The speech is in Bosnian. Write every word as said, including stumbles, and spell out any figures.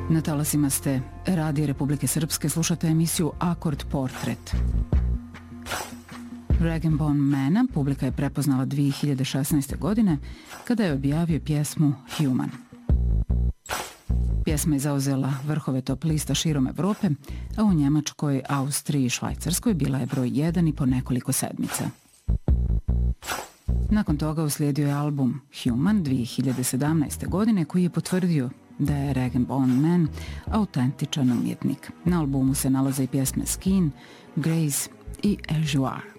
Na talasima ste Radija Republike Srpske, slušate emisiju Akord Portret. Rag and Bone Mana publika je prepoznala dvije hiljade šesnaeste. godine kada je objavio pjesmu Human. Pjesma je zauzela vrhove top lista širom Evrope, a u Njemačkoj, Austriji i Švajcarskoj bila je broj jedan i po nekoliko sedmica. Nakon toga uslijedio je album Human dvije hiljade sedamnaeste. godine koji je potvrdio da je Rag and Bone Man autentičan umjetnik. Na albumu se nalaze i pjesme Skin, Grace i As You Are.